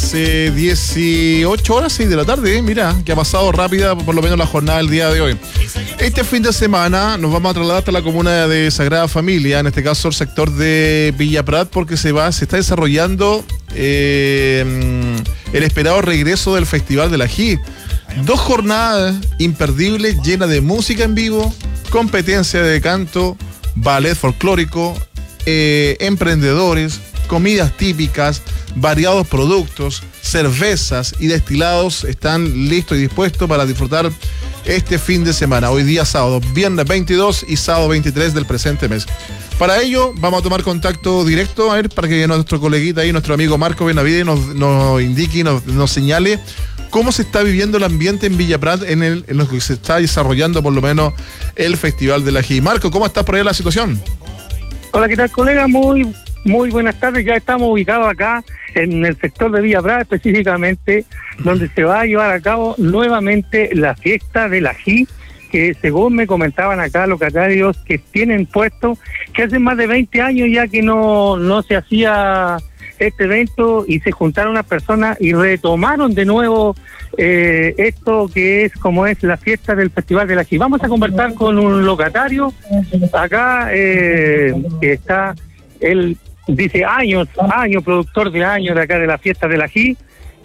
las 18 horas, 6 de la tarde. Mira, que ha pasado rápida por lo menos la jornada del día de hoy. Este fin de semana nos vamos a trasladar hasta la comuna de Sagrada Familia, en este caso el sector de Villa Prat, porque se está desarrollando el esperado regreso del Festival del Ají. 2 jornadas imperdibles, llenas de música en vivo, competencia de canto, ballet folclórico, emprendedores, comidas típicas, variados productos, cervezas y destilados están listos y dispuestos para disfrutar este fin de semana. Hoy día sábado, viernes 22 y sábado 23 del presente mes. Para ello vamos a tomar contacto directo, a ver, para que nuestro coleguita ahí, nuestro amigo Marco Benavides nos indique y nos señale cómo se está viviendo el ambiente en Villa Prat en lo que se está desarrollando por lo menos el Festival del Ají. Marco, ¿cómo está por ahí la situación? Hola, ¿qué tal, colega? Muy buenas tardes. Ya estamos ubicados acá en el sector de Villa Prat, específicamente, donde se va a llevar a cabo nuevamente la fiesta del ají, que según me comentaban acá locatarios que tienen puesto, que hace más de 20 años ya que no se hacía este evento y se juntaron unas personas y retomaron de nuevo esto que es como es la fiesta del Festival del Ají. Vamos a conversar con un locatario acá que está, él dice años, productor de años de acá de la fiesta del Ají,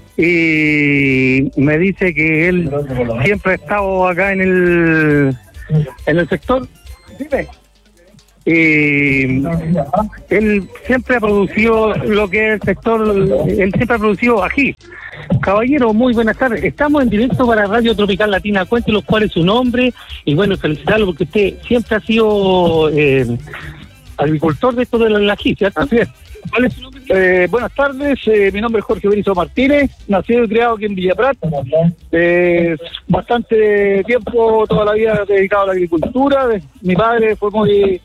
y me dice que él siempre ha estado acá en el sector. Dime. Y él siempre ha producido lo que es el sector, él siempre ha producido ají. Caballero, muy buenas tardes. Estamos en directo para Radio Tropical Latina. Cuéntenos cuál es su nombre y bueno, felicitarlo porque usted siempre ha sido agricultor de esto del ají, ¿cierto? Así es. ¿Cuál es su nombre? Buenas tardes, mi nombre es Jorge Benito Martínez, nacido y criado aquí en Villa Prat. Bastante tiempo, toda la vida dedicado a la agricultura. Mi padre fue muy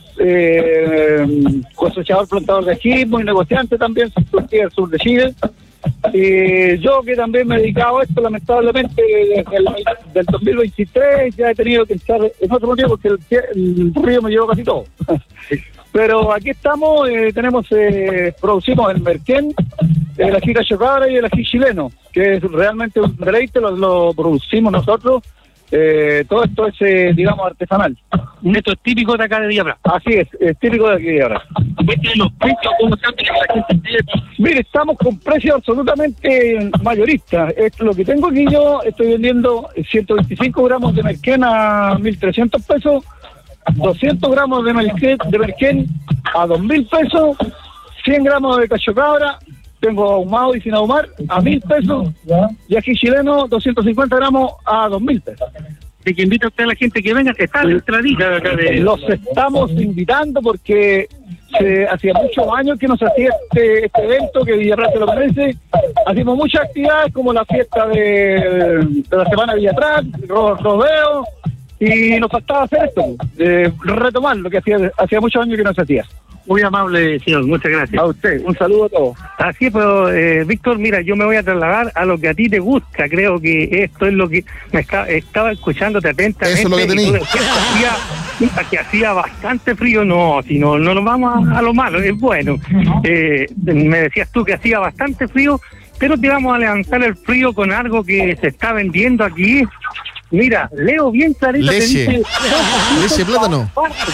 cosechador, plantador de ají, muy negociante también, surtía del sur de Chile. Yo que también me he dedicado a esto, lamentablemente desde del 2023 ya he tenido que echar en otro motivo porque el río me llevó casi todo. Pero aquí estamos, producimos el merquén, el ají cachocabra y el ají chileno, que es realmente un deleite, lo producimos nosotros. Todo esto es, digamos, artesanal. Esto es típico de acá de Villa Prat. Así es típico de aquí de ahora. Los precios, ¿cómo se hace para la gente? Mire, estamos con precios absolutamente mayoristas. Lo que tengo aquí, yo estoy vendiendo 125 gramos de merquén a 1.300 pesos, 200 gramos de merquén a 2.000 pesos, 100 gramos de cachocabra, tengo ahumado y sin ahumar a 1.000 pesos, y ají chileno 250 gramos a 2.000 pesos. De que invita a usted a la gente que venga, está la entradita acá de... Los estamos invitando porque hacía muchos años que no se hacía este evento, que Villa Prat se lo merece. Hacemos muchas actividades como la fiesta de la Semana de Villa Prat, rodeo, y nos faltaba hacer esto, retomar lo que hacía muchos años que no se hacía. Muy amable, señor, muchas gracias. A usted, un saludo a todos. Así es, pero Víctor, mira, yo me voy a trasladar a lo que a ti te gusta. Creo que esto es lo que estaba escuchándote atentamente. Eso es lo que tenía. Que hacía bastante frío. No, si no nos vamos a lo malo, es bueno. Me decías tú que hacía bastante frío, pero te vamos a levantar el frío con algo que se está vendiendo aquí. Mira, leo bien clarito. Leche plátano.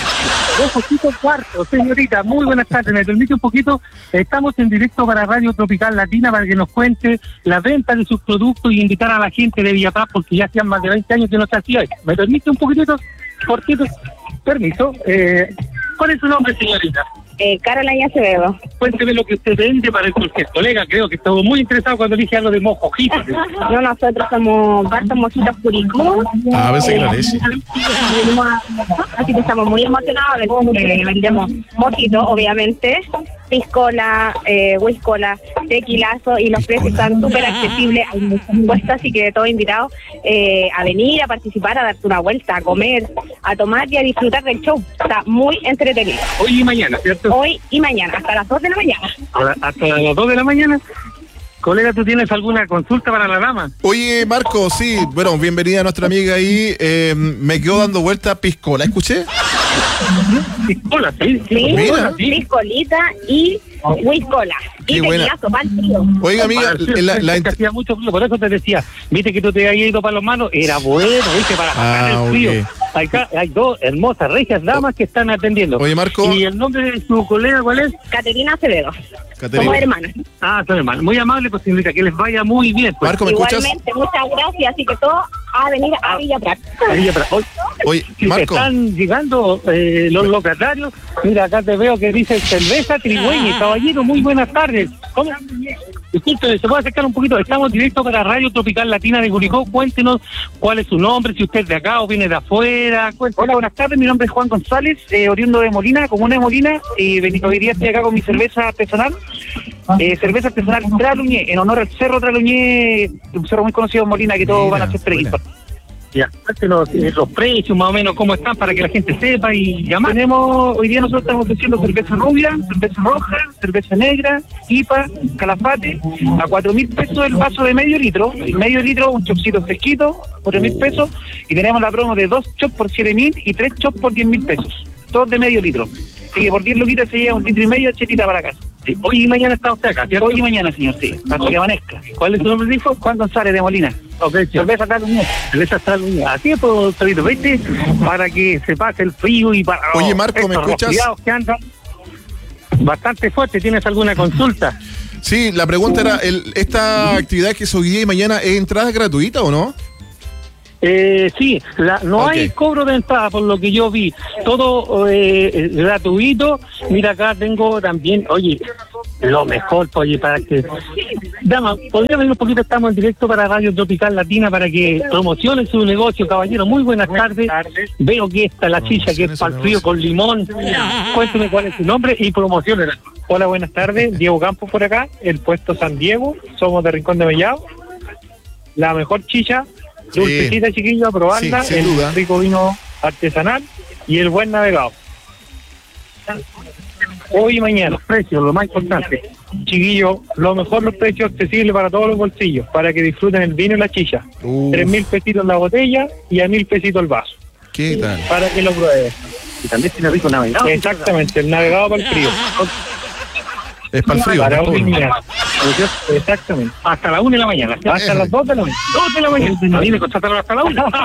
2,4, señorita. Muy buenas tardes. Me permite un poquito. Estamos en directo para Radio Tropical Latina para que nos cuente la venta de sus productos y invitar a la gente de Villa Prat porque ya hacían más de 20 años que no se hacía. ¿Me permite un poquitito? Cortito. Permiso. ¿Cuál es su nombre, señorita? Caroline Acevedo. Cuénteme lo que usted vende para el colega. Creo que estuvo muy interesado cuando dije algo de mojojitos. No, nosotros somos Bartos Mojitos Curicó. A veces la leche. Así que estamos muy emocionados. Vendemos mojitos, obviamente, piscola, whiskola, tequilazo, y los precios están súper accesibles. Hay muchas puestas, así que todos invitados a venir, a participar, a darte una vuelta, a comer, a tomar y a disfrutar del show. Está muy entretenido. Hoy y mañana, ¿cierto? Hoy y mañana, hasta las 2 de la mañana. Hasta las 2 de la mañana. Colega, ¿tú tienes alguna consulta para la dama? Oye, Marco, sí, bueno, bienvenida a nuestra amiga ahí. Me quedo dando vuelta piscola, ¿escuché? Piscola, sí. Sí, Mira. piscolita y whiskola. Qué Y buena. tequilazo, pan frío. Oiga, amiga, Que hacía mucho frío, por eso te decía, viste que tú te habías ido para los manos, era bueno, viste, para bajar el frío. ok. Acá hay dos hermosas, regias damas que están atendiendo. Oye, Marco. ¿Y el nombre de su colega cuál es? Caterina Acevedo. Caterina. Somos hermanas. Son hermanos. Muy amable, pues significa que les vaya muy bien. Pues. Marco, ¿me escuchas? Igualmente, muchas gracias. Así que todo a venir a Villa Prat. Ahí, pero hoy, Oye, si te Marco. están llegando los locatarios, mira, acá te veo que dice cerveza trigüeña. Caballero, muy buenas tardes. ¿Cómo? Disculpe, ¿se puede acercar un poquito? Estamos directo para Radio Tropical Latina de Curicó. Cuéntenos cuál es su nombre, si usted es de acá o viene de afuera. Hola, buenas tardes. Mi nombre es Juan González, oriundo de Molina, comuna de Molina. Hoy día estoy acá con mi cerveza artesanal. Cerveza artesanal Traluñé, en honor al Cerro Traluñé, un cerro muy conocido en Molina que todos van a hacer preguitos. Ya, cuéntenos los precios más o menos, cómo están para que la gente sepa y llamar. Hoy día nosotros estamos ofreciendo cerveza rubia, cerveza roja, cerveza negra, IPA, calafate, a 4.000 pesos el vaso de medio litro. El medio litro, un chopcito fresquito, 4.000 pesos. Y tenemos la promo de 2 chops por 7.000 y 3 chops por 10.000 pesos. Todos de medio litro. Así que por 10 luquitas se lleva 1,5 litros de chetita para casa. Sí, hoy y mañana está usted acá, ¿cierto? Hoy y mañana, señor, sí. Hasta que amanezca. ¿Cuál es su nombre, dijo? Juan González de Molina. Ok, Cerveza Traluñé. cerveza está así es, pues, Sabito, ¿viste? Para que se pase el frío y para... Oye, Marco, ¿me estos escuchas? resfriados que andan bastante fuerte. ¿Tienes alguna consulta? Sí, la pregunta era, ¿esta actividad que es hoy día y mañana es entrada gratuita o no? Sí, no Ok. hay cobro de entrada por lo que yo vi, todo gratuito. Mira, acá tengo también, oye, lo mejor, oye, para que... Dama, ¿podría venir un poquito? Estamos en directo para Radio Tropical Latina para que promocionen su negocio, caballero. Muy buenas tardes. Veo que esta la chicha que es para el frío con limón. Cuénteme cuál es su nombre y promocionen. Hola, buenas tardes. Diego Campos por acá, el puesto San Diego. Somos de Rincón de Mellao. La mejor chicha, Sí. dulcecita, chiquillo, a probarla. Sí, sin duda. El rico vino artesanal y el buen navegado. Hoy y mañana. Los precios, lo más importante. Chiquillo, lo mejor, los precios accesibles para todos los bolsillos, para que disfruten el vino y la chicha. 3.000 pesitos la botella y a 1.000 pesitos el vaso, ¿Qué tal? para que lo prueben. Y también tiene rico navegado. Exactamente, el navegado para el frío. Es para el frío. Para ¿no? hoy y mañana. Exactamente. Hasta la 1 de la mañana. Hasta las 2 de la mañana. 2 de la mañana. A mí me contrataron hasta la 1.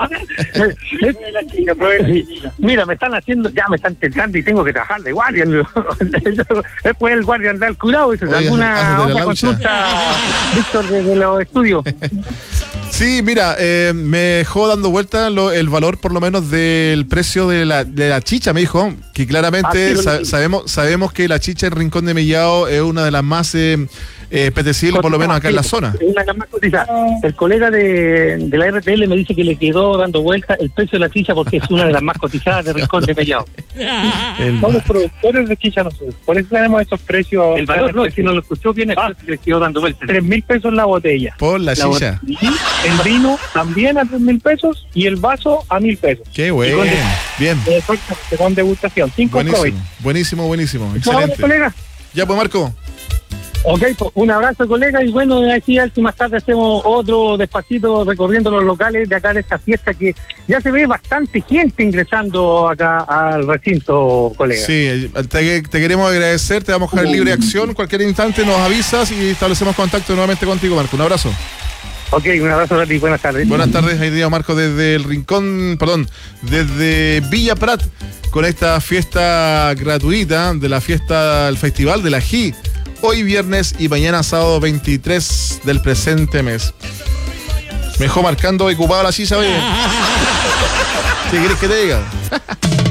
Mira, me están haciendo, ya me están tentando y tengo que trabajar de guardia. Después el guardia anda al curado. Oiga, ¿Alguna hazte de la otra laucha. consulta, Víctor, desde los estudios? Sí, mira, me dejó dando vuelta el valor por lo menos del precio de la chicha, me dijo, que claramente sabemos que la chicha en Rincón de Mellao es una de las más apetecibles, por lo menos acá en la zona. Una de las más cotizadas. El colega de la RTL me dice que le quedó dando vuelta el precio de la chicha porque es una de las más cotizadas de Rincón de Mellao. Somos productores de chicha nosotros, por eso tenemos esos precios. El valor, no, es que no lo escuchó bien, el precio que le quedó dando vuelta. 3.000 pesos la botella. Por la chicha. El vino también a 3.000 pesos y el vaso a 1.000 pesos. Qué bueno. Bien. Exactamente, con degustación, sin compromiso. Buenísimo. Ahora, Excelente. colega. Ya, pues, Marco. Ok, pues, un abrazo, colega, y bueno, de aquí al más tarde hacemos otro despacito recorriendo los locales de acá de esta fiesta que ya se ve bastante gente ingresando acá al recinto, colega. Sí, te queremos agradecer, te vamos a dejar libre acción. Cualquier instante nos avisas y establecemos contacto nuevamente contigo, Marco. Un abrazo. Ok, un abrazo a ti, buenas tardes. Buenas tardes, ahí día Marco desde el Rincón, desde Villa Prat, con esta fiesta gratuita de la fiesta, el Festival de la Ají, hoy viernes y mañana sábado 23 del presente mes. Me dejó marcando y ocupado la sisa, oye. ¿Qué querés que te diga?